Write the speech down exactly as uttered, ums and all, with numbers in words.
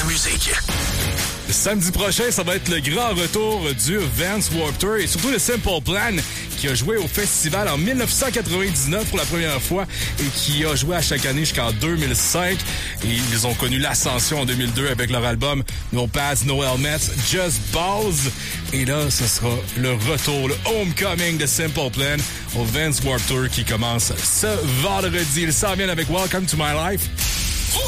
musique. Samedi prochain, ça va être le grand retour du Vans Warped Tour et surtout le Simple Plan qui a joué au festival en dix-neuf cent quatre-vingt-dix-neuf pour la première fois et qui a joué à chaque année jusqu'en deux mille cinq. Et ils ont connu l'ascension en deux mille deux avec leur album No Pads, No Helmets, Just Balls. Et là, ce sera le retour, le homecoming de Simple Plan au Vans Warped Tour qui commence ce vendredi. Il s'en vient avec Welcome to My Life.